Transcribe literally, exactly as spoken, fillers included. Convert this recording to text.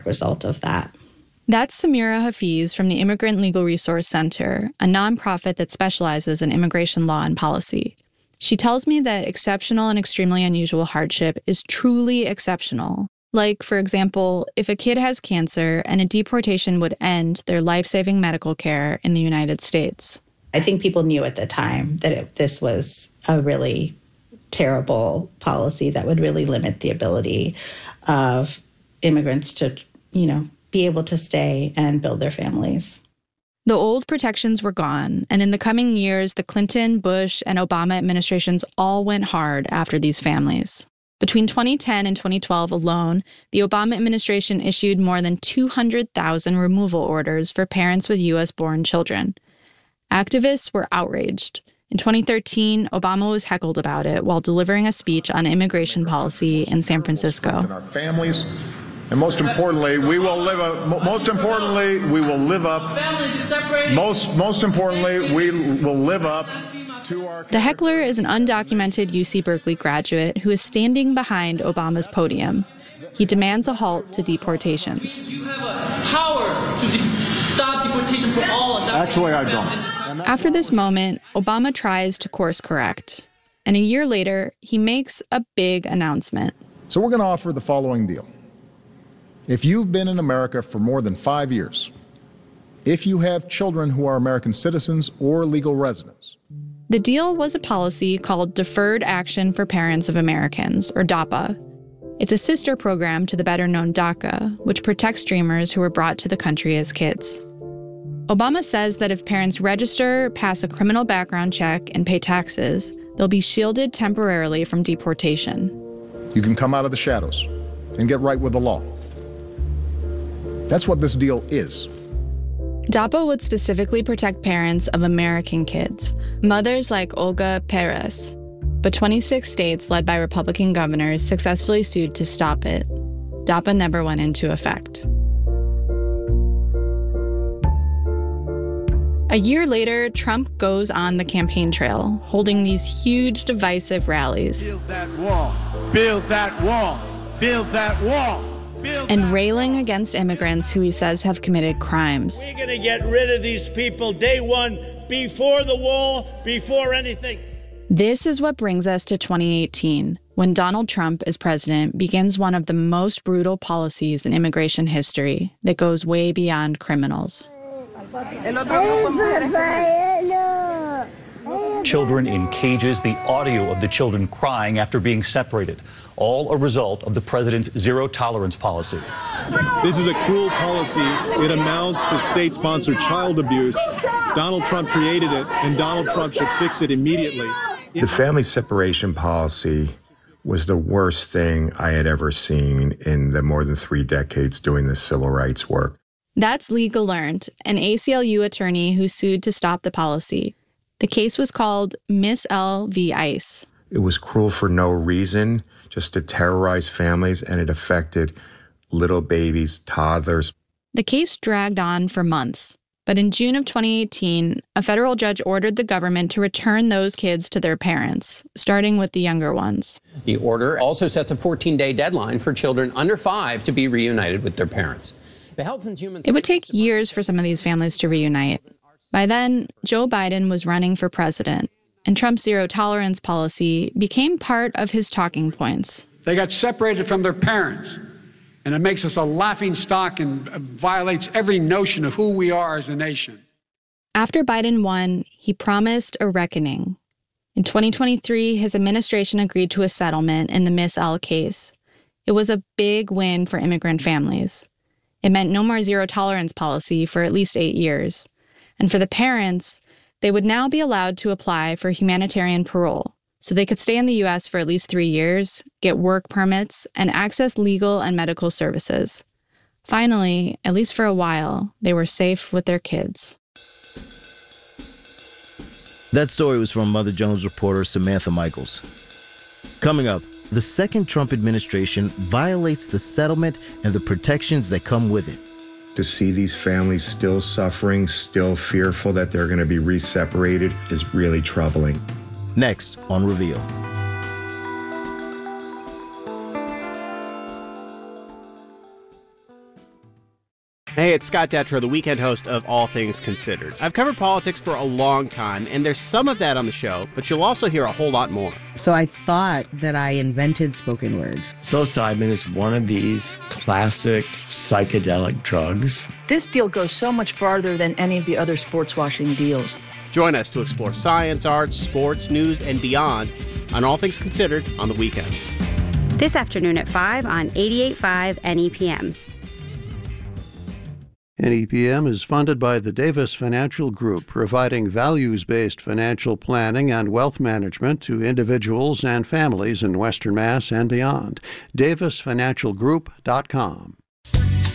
result of that. That's Samira Hafiz from the Immigrant Legal Resource Center, a nonprofit that specializes in immigration law and policy. She tells me that exceptional and extremely unusual hardship is truly exceptional. Like, for example, if a kid has cancer and a deportation would end their life-saving medical care in the United States. I think people knew at the time that it, this was a really terrible policy that would really limit the ability of immigrants to, you know, be able to stay and build their families. The old protections were gone, and in the coming years, the Clinton, Bush, and Obama administrations all went hard after these families. Between twenty ten and twenty twelve alone, the Obama administration issued more than two hundred thousand removal orders for parents with U S-born children. Activists were outraged. In twenty thirteen, Obama was heckled about it while delivering a speech on immigration policy in San Francisco. And our families, and most importantly, we will live up. Most importantly, we will live up. Most most importantly, we will live up to our. The heckler is an undocumented U C Berkeley graduate who is standing behind Obama's podium. He demands a halt to deportations. You have a power to de- stop deportation for all undocumented. Actually, I don't. After this moment, Obama tries to course correct. And a year later, he makes a big announcement. So we're going to offer the following deal. If you've been in America for more than five years, if you have children who are American citizens or legal residents. The deal was a policy called Deferred Action for Parents of Americans, or DAPA. It's a sister program to the better-known DACA, which protects dreamers who were brought to the country as kids. Obama says that if parents register, pass a criminal background check, and pay taxes, they'll be shielded temporarily from deportation. You can come out of the shadows and get right with the law. That's what this deal is. DAPA would specifically protect parents of American kids, mothers like Olga Perez. But twenty-six states led by Republican governors successfully sued to stop it. DAPA never went into effect. A year later, Trump goes on the campaign trail, holding these huge divisive rallies. Build that wall, build that wall, build that wall. And railing against immigrants who he says have committed crimes. We're going to get rid of these people day one, before the wall, before anything. This is what brings us to twenty eighteen, when Donald Trump, as president, begins one of the most brutal policies in immigration history that goes way beyond criminals. Children in cages, the audio of the children crying after being separated, all a result of the president's zero-tolerance policy. This is a cruel policy. It amounts to state-sponsored child abuse. Donald Trump created it, and Donald Trump should fix it immediately. The family separation policy was the worst thing I had ever seen in the more than three decades doing this civil rights work. That's Lee Gelernt, an A C L U attorney who sued to stop the policy. The case was called Miss L v. ICE. It was cruel for no reason, just to terrorize families, and it affected little babies, toddlers. The case dragged on for months. But in June of twenty eighteen, a federal judge ordered the government to return those kids to their parents, starting with the younger ones. The order also sets a fourteen-day deadline for children under five to be reunited with their parents. The Health and Human It would take years for some of these families to reunite. By then, Joe Biden was running for president, and Trump's zero-tolerance policy became part of his talking points. They got separated from their parents, and it makes us a laughingstock and violates every notion of who we are as a nation. After Biden won, he promised a reckoning. In twenty twenty-three, his administration agreed to a settlement in the Miss L case. It was a big win for immigrant families. It meant no more zero-tolerance policy for at least eight years. And for the parents, they would now be allowed to apply for humanitarian parole, so they could stay in the U S for at least three years, get work permits, and access legal and medical services. Finally, at least for a while, they were safe with their kids. That story was from Mother Jones reporter Samantha Michaels. Coming up, the second Trump administration violates the settlement and the protections that come with it. To see these families still suffering, still fearful that they're going to be re-separated is really troubling. Next on Reveal. Hey, it's Scott Detrow, the weekend host of All Things Considered. I've covered politics for a long time, and there's some of that on the show, but you'll also hear a whole lot more. So I thought that I invented spoken word. Psilocybin is one of these classic psychedelic drugs. This deal goes so much farther than any of the other sports washing deals. Join us to explore science, arts, sports, news, and beyond on All Things Considered on the weekends. This afternoon at five on eighty-eight point five N E P M. N E P M is funded by the Davis Financial Group, providing values-based financial planning and wealth management to individuals and families in Western Mass and beyond. davis financial group dot com.